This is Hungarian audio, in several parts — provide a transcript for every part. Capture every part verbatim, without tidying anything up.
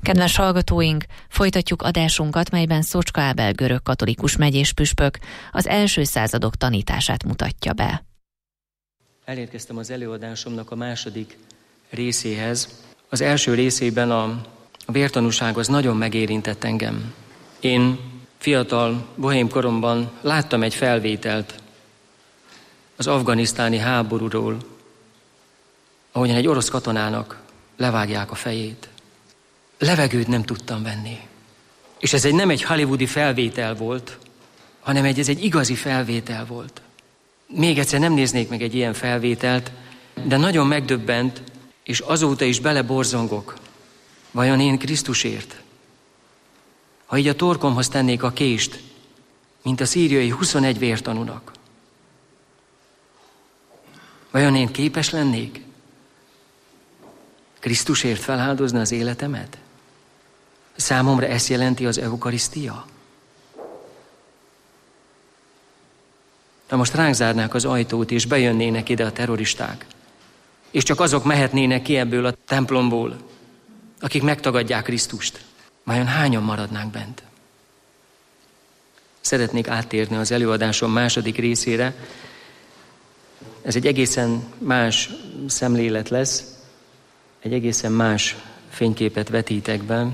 Kedves hallgatóink, folytatjuk adásunkat, melyben Szocska Ábel görögkatolikus megyéspüspök az első századok tanítását mutatja be. Elérkeztem az előadásomnak a második részéhez. Az első részében a, a vértanúság az nagyon megérintett engem. Én fiatal, bohém koromban láttam egy felvételt az afganisztáni háborúról, ahogyan egy orosz katonának levágják a fejét. Levegőt nem tudtam venni. És ez egy nem egy hollywoodi felvétel volt, hanem egy, ez egy igazi felvétel volt. Még egyszer nem néznék meg egy ilyen felvételt, de nagyon megdöbbent, és azóta is beleborzongok. Vajon én Krisztusért? Ha így a torkomhoz tennék a kést, mint a szíriai huszonegy vértanúnak, vajon én képes lennék Krisztusért feláldozni az életemet? Számomra ezt jelenti az eukarisztia? Na most ránk zárnák az ajtót, és bejönnének ide a terroristák. És csak azok mehetnének ki ebből a templomból, akik megtagadják Krisztust. Vajon hányan maradnánk bent? Szeretnék áttérni az előadásom második részére. Ez egy egészen más szemlélet lesz, egy egészen más fényképet vetítek be.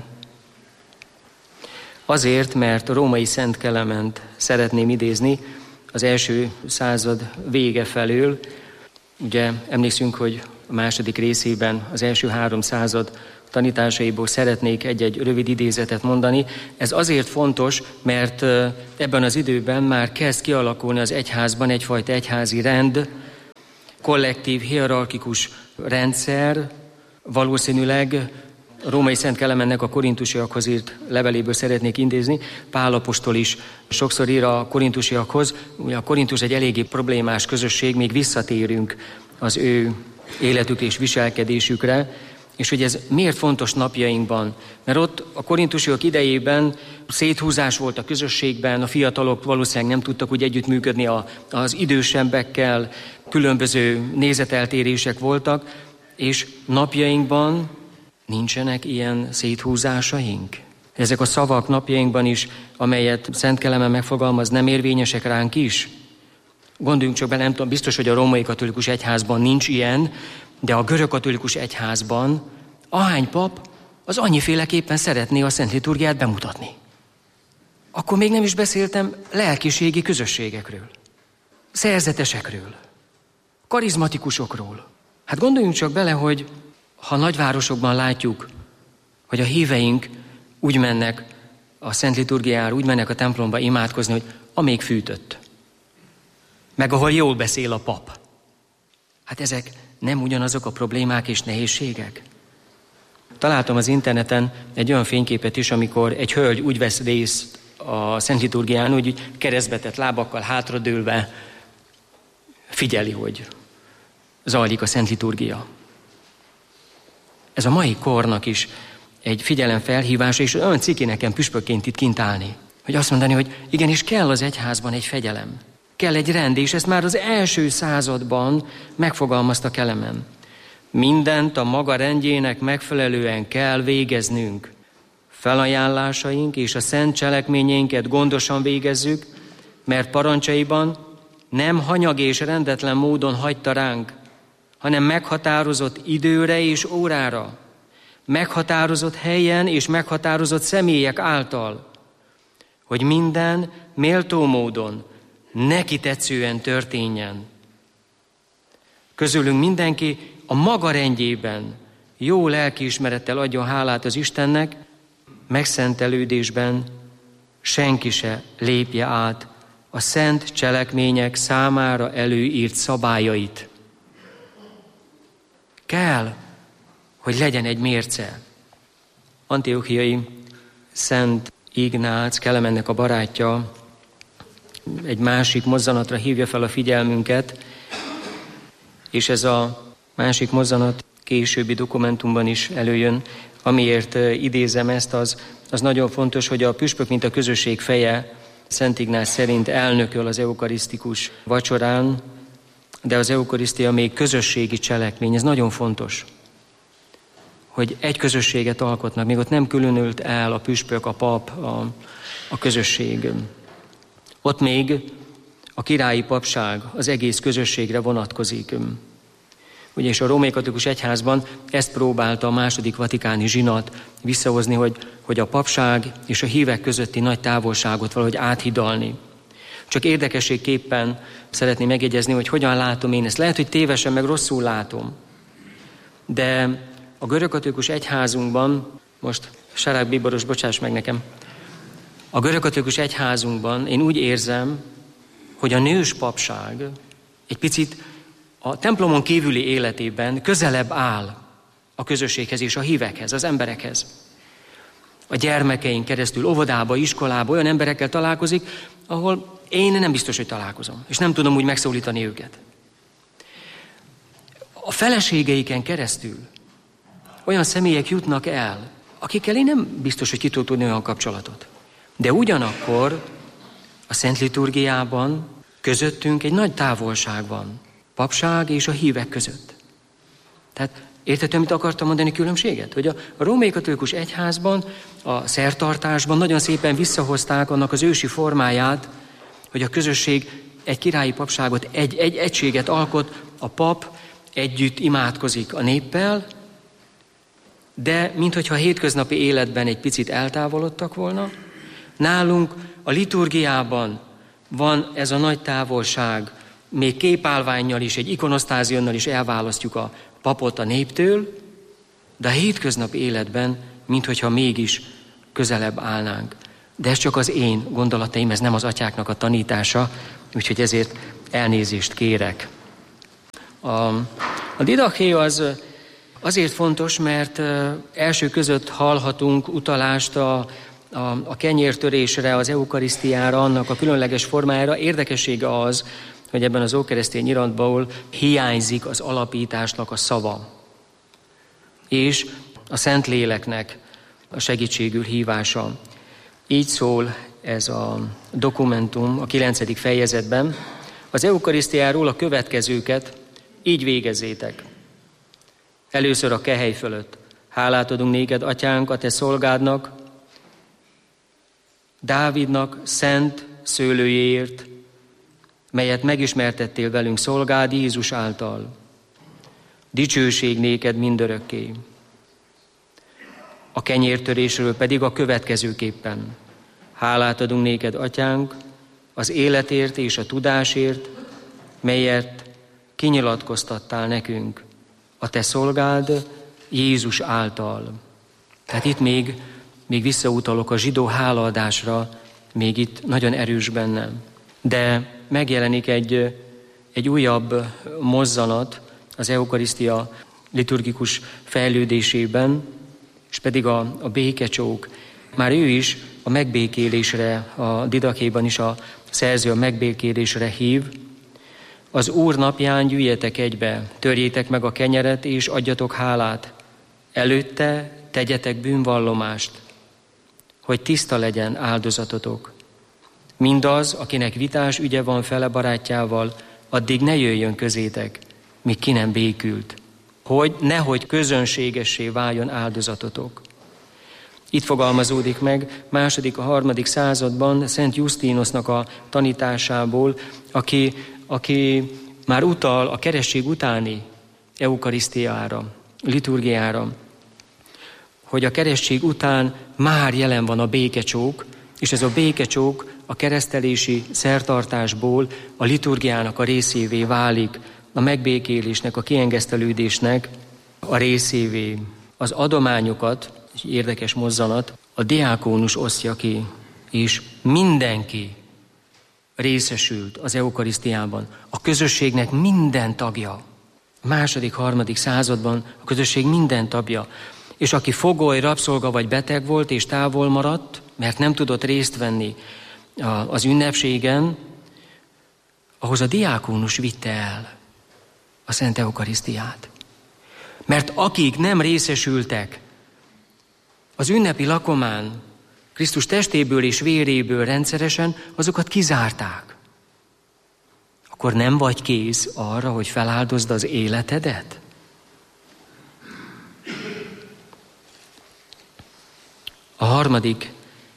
Azért, mert a római Szent Kelement szeretném idézni az első század vége felől. Ugye emlékszünk, hogy a második részében az első három század tanításaiból szeretnék egy-egy rövid idézetet mondani. Ez azért fontos, mert ebben az időben már kezd kialakulni az egyházban egyfajta egyházi rend, kollektív, hierarchikus rendszer. Valószínűleg a római Szent Kelemennek a korintusiakhoz írt leveléből szeretnék idézni. Pál apostol is sokszor ír a korintusiakhoz. Ugye a Korintus egy eléggé problémás közösség, még visszatérünk az ő életük és viselkedésükre. És hogy ez miért fontos napjainkban? Mert ott a korintusiak idejében széthúzás volt a közösségben, a fiatalok valószínűleg nem tudtak úgy együttműködni a, az idősebbekkel, különböző nézeteltérések voltak, és napjainkban nincsenek ilyen széthúzásaink. Ezek a szavak napjainkban is, amelyet Szent Kelemen megfogalmaz, nem érvényesek ránk is? Gondoljunk csak bele, nem tudom, biztos, hogy a római katolikus egyházban nincs ilyen, de a görög katolikus egyházban ahány pap az annyiféleképpen szeretné a Szent Liturgiát bemutatni. Akkor még nem is beszéltem lelkiségi közösségekről, szerzetesekről, karizmatikusokról. Hát gondoljunk csak bele, hogy ha nagyvárosokban látjuk, hogy a híveink úgy mennek a Szent Liturgiára, úgy mennek a templomba imádkozni, hogy amíg fűtött, meg ahol jól beszél a pap. Hát ezek nem ugyanazok a problémák és nehézségek? Találtam az interneten egy olyan fényképet is, amikor egy hölgy úgy vesz részt a Szent Liturgián, úgy keresztbetett lábakkal hátradőlve figyeli, hogy zajlik a Szent Liturgia. Ez a mai kornak is egy figyelemfelhívása, és olyan ciki nekem püspökként itt kint állni, hogy azt mondani, hogy igenis kell az egyházban egy fegyelem, kell egy rend, és ezt már az első században megfogalmazta Kelemen. Mindent a maga rendjének megfelelően kell végeznünk. Felajánlásaink és a szent cselekményeinket gondosan végezzük, mert parancsaiban nem hanyag és rendetlen módon hagyta ránk, hanem meghatározott időre és órára, meghatározott helyen és meghatározott személyek által, hogy minden méltó módon, neki tetszően történjen. Közülünk mindenki a maga rendjében jó lelkiismerettel adjon hálát az Istennek, megszentelődésben senki se lépje át a szent cselekmények számára előírt szabályait. Kell, hogy legyen egy mérce. Antiochiai Szent Ignác, Kelemennek a barátja, egy másik mozzanatra hívja fel a figyelmünket, és ez a másik mozzanat későbbi dokumentumban is előjön. Amiért idézem ezt, az, az nagyon fontos, hogy a püspök, mint a közösség feje, Szent Ignác szerint elnököl az eukarisztikus vacsorán, de az eukarisztia még közösségi cselekmény, ez nagyon fontos. hogy egy közösséget alkotnak, még ott nem különült el a püspök, a pap, a, a közösség. Ott még a királyi papság az egész közösségre vonatkozik. Ugye, és a római katolikus egyházban ezt próbálta a második vatikáni zsinat visszahozni, hogy, hogy a papság és a hívek közötti nagy távolságot valahogy áthidalni. Csak érdekességképpen szeretném megjegyezni, hogy hogyan látom én ezt. Lehet, hogy tévesen, meg rosszul látom. De a görögkatolikus egyházunkban, most Sarák Bíboros, bocsáss meg nekem, a görögkatolikus egyházunkban én úgy érzem, hogy a nős papság egy picit a templomon kívüli életében közelebb áll a közösséghez és a hívekhez, az emberekhez. A gyermekeink keresztül óvodába, iskolába olyan emberekkel találkozik, ahol én nem biztos, hogy találkozom, és nem tudom úgy megszólítani őket. A feleségeiken keresztül olyan személyek jutnak el, akikkel én nem biztos, hogy ki tudok tudni olyan kapcsolatot. De ugyanakkor a Szent Liturgiában közöttünk egy nagy távolság van. Papság és a hívek között. Tehát értető, amit akartam mondani különbséget? Hogy a, a római katolikus egyházban, a szertartásban nagyon szépen visszahozták annak az ősi formáját, hogy a közösség egy királyi papságot, egy, egy egységet alkot, a pap együtt imádkozik a néppel, de minthogyha a hétköznapi életben egy picit eltávolodtak volna, nálunk a liturgiában van ez a nagy távolság, még képállvánnyal is, egy ikonosztázionnal is elválasztjuk a papot a néptől, de a hétköznapi életben, minthogyha mégis közelebb állnánk. De ez csak az én gondolataim, ez nem az atyáknak a tanítása, úgyhogy ezért elnézést kérek. A, a didaché az azért fontos, mert első között hallhatunk utalást a, a, a kenyértörésre, az eukarisztiára, annak a különleges formájára. Érdekessége az, hogy ebben az ókeresztény iratból hiányzik az alapításnak a szava. És a Szentléleknek a segítségül hívása. Így szól ez a dokumentum a kilencedik fejezetben. Az eukarisztiáról a következőket így végezzétek. Először a kehely fölött. Hálát adunk néked, atyánk, a te szolgádnak, Dávidnak szent szőlőjéért, melyet megismertettél velünk szolgád Jézus által. Dicsőség néked mindörökké. A kenyértörésről pedig a következőképpen. Hálát adunk néked, atyánk, az életért és a tudásért, melyet kinyilatkoztattál nekünk, a te szolgád Jézus által. Tehát itt még, még visszautalok a zsidó hálaadásra, még itt nagyon erős bennem. De megjelenik egy, egy újabb mozzanat az eukarisztia liturgikus fejlődésében, és pedig a, a békecsók. Már ő is a megbékélésre, a didachéban is a szerző a megbékélésre hív. Az Úr napján gyűjjetek egybe, törjétek meg a kenyeret és adjatok hálát. Előtte tegyetek bűnvallomást, hogy tiszta legyen áldozatotok. Mindaz, akinek vitás ügye van fele barátjával, addig ne jöjjön közétek, míg ki nem békült, hogy nehogy közönségessé váljon áldozatotok. Itt fogalmazódik meg második, a harmadik században Szent Jusztínosznak a tanításából, aki, aki már utal a keresztség utáni eukarisztiára, liturgiára, hogy a keresztség után már jelen van a békecsók, és ez a békecsók a keresztelési szertartásból a liturgiának a részévé válik, a megbékélésnek, a kiengesztelődésnek a részévé. Az adományokat, egy érdekes mozzanat, a diákónus osztja ki, és mindenki részesült az eukarisztiában. A közösségnek minden tagja. A második, harmadik században a közösség minden tagja. És aki fogoly, rabszolga vagy beteg volt és távol maradt, mert nem tudott részt venni az ünnepségen, ahhoz a diákónus vitte el a Szent Eukarisztiát. Mert akik nem részesültek az ünnepi lakomán Krisztus testéből és véréből rendszeresen, azokat kizárták. Akkor nem vagy kész arra, hogy feláldozd az életedet? A harmadik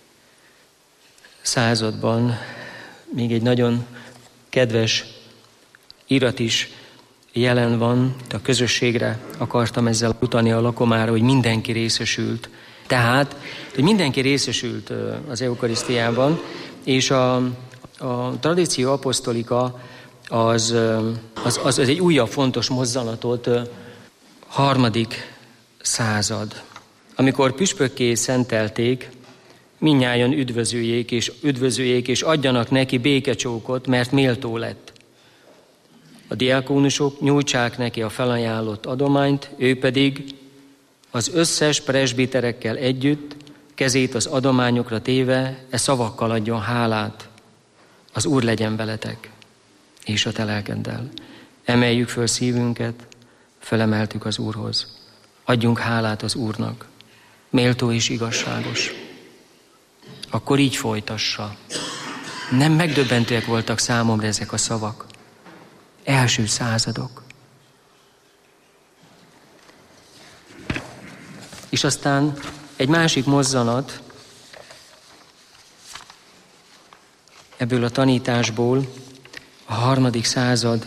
században még egy nagyon kedves irat is jelen van, a közösségre akartam ezzel utalni a lakomára, hogy mindenki részesült. Tehát, hogy mindenki részesült az eukarisztiában, és a, a tradíció apostolika az, az, az, az egy újabb fontos mozzanatot, harmadik század. Amikor püspökké szentelték, mindnyájan üdvözöljék és, üdvözöljék és adjanak neki békecsókot, mert méltó lett. A diákónusok nyújtsák neki a felajánlott adományt, ő pedig az összes presbiterekkel együtt kezét az adományokra téve e szavakkal adjon hálát. Az Úr legyen veletek, és a te lelkeddel. Emeljük föl szívünket, felemeltük az Úrhoz. Adjunk hálát az Úrnak, méltó és igazságos. Akkor így folytassa. Nem megdöbbentőek voltak számomra ezek a szavak. Első századok. És aztán egy másik mozzanat ebből a tanításból, a harmadik század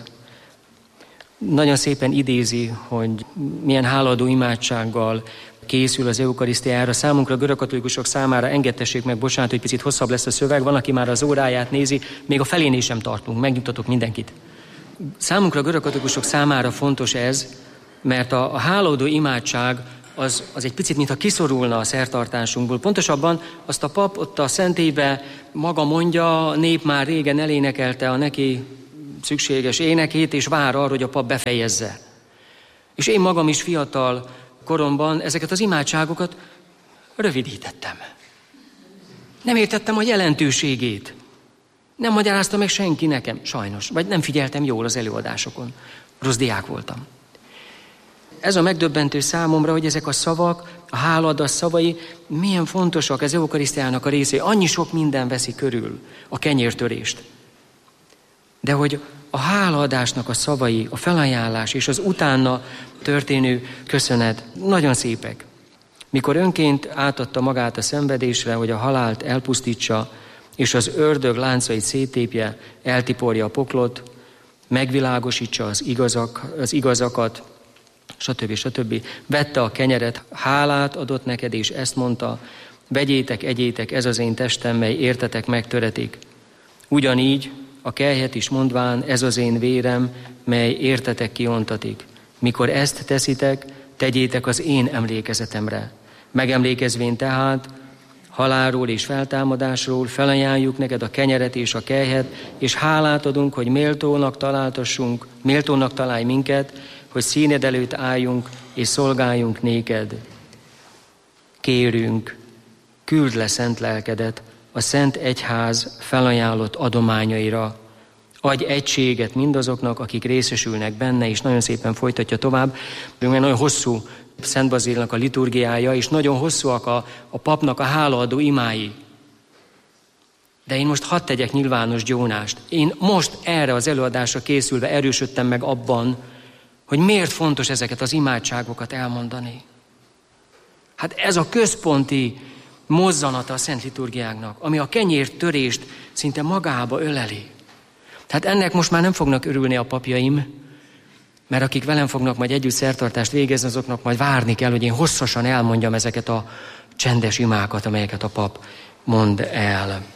nagyon szépen idézi, hogy milyen hálaadó imádsággal készül az eukarisztiára. Számunkra, görögkatolikusok számára engedtessék meg, bocsánat, hogy picit hosszabb lesz a szöveg, van, aki már az óráját nézi, még a felénél sem tartunk, megnyugtatok mindenkit. Számunkra, görögkatolikusok számára fontos ez, mert a, a hálaadó imádság az, az egy picit, mintha kiszorulna a szertartásunkból. Pontosabban azt a pap ott a szentélybe maga mondja, a nép már régen elénekelte a neki szükséges énekét, és vár arra, hogy a pap befejezze. És én magam is fiatal koromban ezeket az imádságokat rövidítettem. Nem értettem a jelentőségét. Nem magyarázta meg senki nekem, sajnos. Vagy nem figyeltem jól az előadásokon. Rossz diák voltam. Ez a megdöbbentő számomra, hogy ezek a szavak, a hálaadás szavai milyen fontosak az eukarisztiának a részé. Annyi sok minden veszi körül a kenyértörést. De hogy a hálaadásnak a szavai, a felajánlás és az utána történő köszönet nagyon szépek. Mikor önként átadta magát a szenvedésre, hogy a halált elpusztítsa, és az ördög láncait széttépje, eltiporja a poklot, megvilágosítsa az, igazak, az igazakat, stb. stb. Vette a kenyeret, hálát adott neked, és ezt mondta, vegyétek, egyétek, ez az én testem, mely értetek megtöretik. Ugyanígy a kelyhet is mondván, ez az én vérem, mely értetek kiontatik. Mikor ezt teszitek, tegyétek az én emlékezetemre. Megemlékezvén tehát, halálról és feltámadásról felajánljuk neked a kenyeret és a kelyhet, és hálát adunk, hogy méltónak találtassunk, méltónak találj minket, hogy színed előtt álljunk és szolgáljunk néked. Kérünk, küld le szent lelkedet a Szent Egyház felajánlott adományaira. Adj egységet mindazoknak, akik részesülnek benne, és nagyon szépen folytatja tovább. Nagyon hosszú Szent Bazilnak a liturgiája, és nagyon hosszúak a, a papnak a hálaadó imái. De én most hadd tegyek nyilvános gyónást. Én most erre az előadásra készülve erősödtem meg abban, hogy miért fontos ezeket az imádságokat elmondani. Hát ez a központi mozzanata a Szent Liturgiáknak, ami a kenyértörést szinte magába öleli. Tehát ennek most már nem fognak örülni a papjaim, mert akik velem fognak majd együtt szertartást végezni, azoknak majd várni kell, hogy én hosszasan elmondjam ezeket a csendes imákat, amelyeket a pap mond el.